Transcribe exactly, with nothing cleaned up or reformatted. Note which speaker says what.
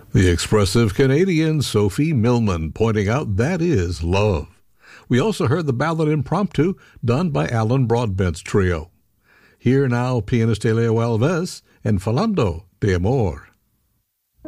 Speaker 1: The expressive Canadian Sophie Millman pointing out that is love. We also heard the ballad Impromptu done by Alan Broadbent's trio. Here now, pianist Elio Alves and Falando de Amor.